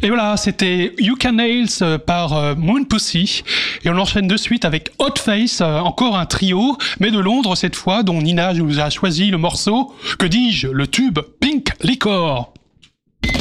Et voilà, c'était You Can Nails par Moon Pussy. Et on enchaîne de suite avec Hot Face, encore un trio, mais de Londres cette fois, dont Nina nous a choisi le morceau, que dis-je, le tube Pink Liquor.